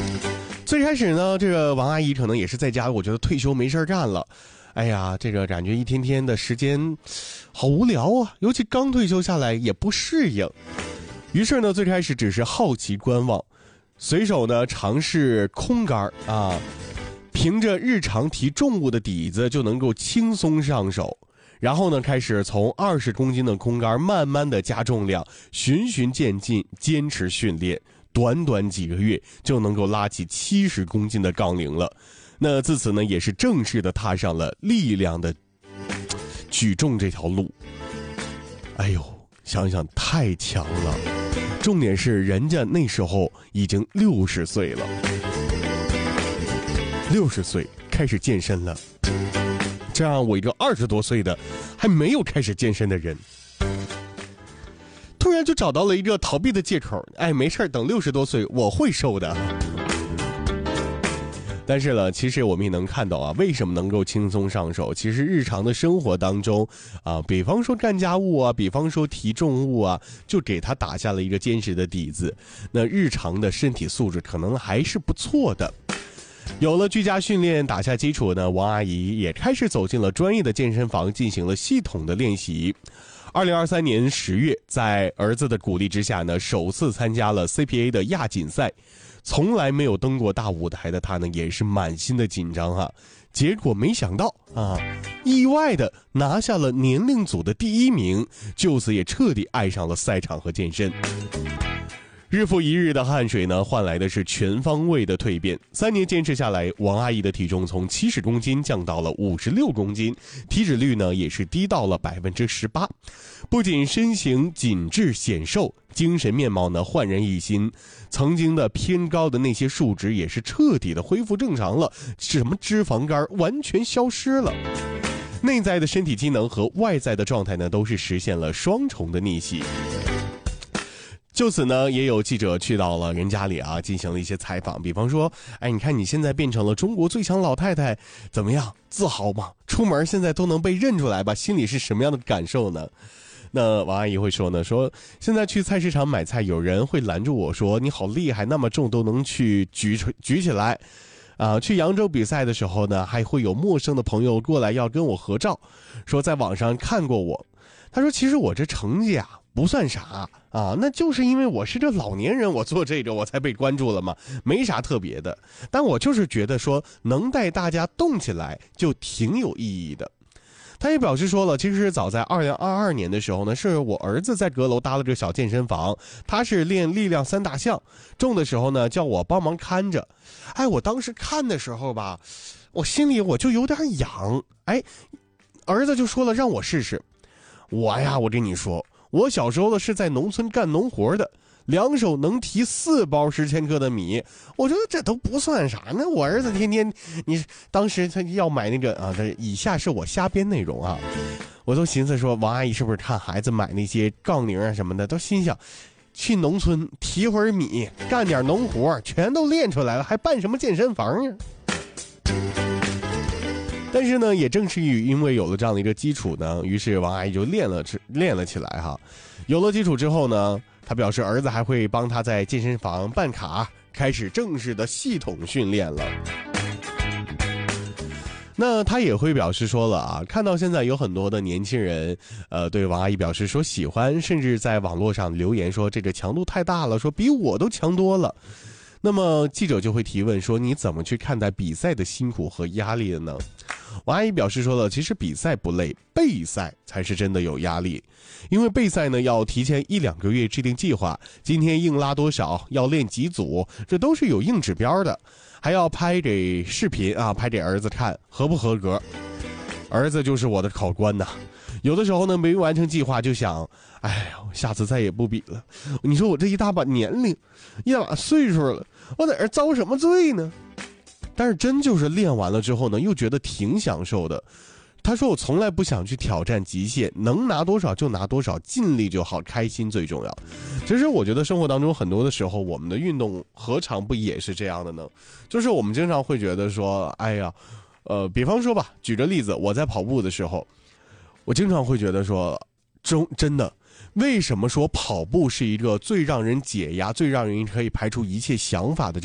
最开始呢，这个王阿姨可能也是在家，我觉得退休没事干了，哎呀，这个感觉一天天的时间好无聊啊，尤其刚退休下来也不适应。于是呢，最开始只是好奇观望，随手呢尝试空杆啊，凭着日常提重物的底子就能够轻松上手。然后呢，开始从20公斤的空杆慢慢的加重量，循序渐进，坚持训练，短短几个月就能够拉起70公斤的杠铃了。那自此呢，也是正式的踏上了力量的举重这条路。哎呦，想想太强了。重点是人家那时候已经60岁了，60岁开始健身了。这样我一个20多岁的还没有开始健身的人，突然就找到了一个逃避的借口，哎，没事，等60多岁我会瘦的。但是呢，其实我们也能看到啊，为什么能够轻松上手？其实日常的生活当中啊，比方说干家务啊，比方说提重物啊，就给他打下了一个坚实的底子。那日常的身体素质可能还是不错的。有了居家训练打下基础呢，王阿姨也开始走进了专业的健身房，进行了系统的练习。2023年10月，在儿子的鼓励之下呢，首次参加了 CPA 的亚锦赛。从来没有登过大舞台的他呢，也是满心的紧张啊。结果没想到啊，意外的拿下了年龄组的第1名，就此也彻底爱上了赛场和健身。日复一日的汗水呢，换来的是全方位的蜕变。3年坚持下来，王阿姨的体重从70公斤降到了56公斤，体脂率呢也是低到了18%。不仅身形紧致显瘦，精神面貌呢焕然一新，曾经的偏高的那些数值也是彻底的恢复正常了，什么脂肪肝完全消失了。内在的身体机能和外在的状态呢，都是实现了双重的逆袭。就此呢，也有记者去到了人家里啊，进行了一些采访。比方说，哎，你看你现在变成了中国最强老太太，怎么样？自豪吗？出门现在都能被认出来吧？心里是什么样的感受呢？那王阿姨会说呢，说现在去菜市场买菜，有人会拦住我说：“你好厉害，那么重都能去举起来。”去扬州比赛的时候呢，还会有陌生的朋友过来要跟我合照，说在网上看过我。他说：“其实我这成绩啊不算啥啊，那就是因为我是这老年人，我做这个我才被关注了嘛，没啥特别的。但我就是觉得说能带大家动起来就挺有意义的。”他也表示说了，其实早在2022年的时候呢，是我儿子在阁楼搭了这个小健身房，他是练力量3大项，重的时候呢叫我帮忙看着。哎，我当时看的时候吧，我心里我就有点痒，哎，儿子就说了让我试试。我跟你说，我小时候的是在农村干农活的，2手能提4包10千克的米，我觉得这都不算啥。那我儿子天天，你当时他要买那个啊，这以下是我瞎编内容啊，我都寻思说王阿姨是不是看孩子买那些杠铃啊什么的，都心想去农村提会儿米，干点农活，全都练出来了，还办什么健身房啊？但是呢，也正是因为有了这样的一个基础呢，于是王阿姨就练了起来哈。有了基础之后呢，他表示儿子还会帮他在健身房办卡，开始正式的系统训练了。那他也会表示说了啊，看到现在有很多的年轻人，对王阿姨表示说喜欢，甚至在网络上留言说这个强度太大了，说比我都强多了。那么记者就会提问说，你怎么去看待比赛的辛苦和压力的呢？王阿姨表示说了，其实比赛不累，备赛才是真的有压力。因为备赛呢，要提前1-2个月制定计划，今天硬拉多少，要练几组，这都是有硬指标的，还要拍给视频啊，拍给儿子看合不合格。儿子就是我的考官呐。有的时候呢，没完成计划就想，哎呀，下次再也不比了。你说我这一大把年龄，一大把岁数了，我在这遭什么罪呢？但是真就是练完了之后呢，又觉得挺享受的。他说我从来不想去挑战极限，能拿多少就拿多少，尽力就好，开心最重要。其实我觉得生活当中很多的时候，我们的运动何尝不也是这样的呢？就是我们经常会觉得说，哎呀，比方说吧，举个例子，我在跑步的时候，我经常会觉得说，真的，为什么说跑步是一个最让人解压、最让人可以排除一切想法的